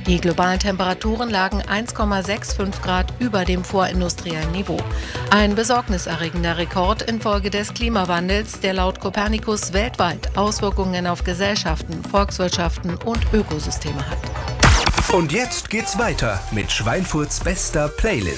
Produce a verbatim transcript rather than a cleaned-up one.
Die globalen Temperaturen lagen eins Komma fünfundsechzig Grad über dem vorindustriellen Niveau. Ein besorgniserregender Rekord infolge des Klimawandels, der laut Copernicus weltweit Auswirkungen auf Gesellschaften, Volkswirtschaften und Ökosysteme hat. Und jetzt geht's weiter mit Schweinfurts bester Playlist.